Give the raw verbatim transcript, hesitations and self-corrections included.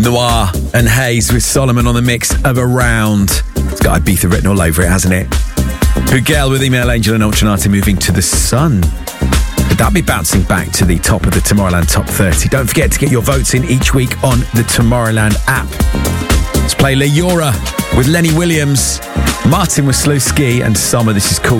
Noir and Hayes with Solomon on the mix of Around. It's got Ibiza written all over it, hasn't it? Hugel with Email Angel and Ultranati moving to the sun. But that'll be bouncing back to the top of the Tomorrowland Top thirty. Don't forget to get your votes in each week on the Tomorrowland app. Let's play Leora with Lenny Williams, Martin with Slow Ski and Summer. This is called